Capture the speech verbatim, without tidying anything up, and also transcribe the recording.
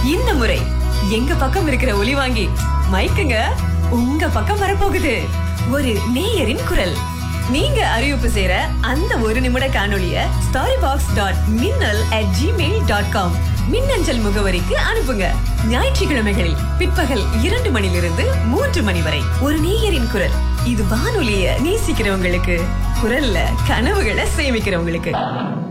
இந்த முறை எங்க பக்கம் இருக்கிற ஒலி வாங்கி மைக்குங்க உங்க பக்கம் வரப்போகுது. ஒரு நேயரின் குரல். நீங்க அறிவிப்பு செய்யற அந்த ஒரு நிமிட காணொளிய ஸ்டாரி பாக்ஸ் டாட் மின்னல் அட் ஜிமெயில் டாட் காம் மின்னஞ்சல் முகவரிக்கு அனுப்புங்க. ஞாயிற்றுக்கிழமைகளில் பிற்பகல் இரண்டு மணிலிருந்து மூன்று மணி வரை ஒரு நேயரின் குரல். இது வானொலிய நேசிக்கிறவங்களுக்கு, குரல்ல கனவுகளை சேமிக்கிறவங்களுக்கு.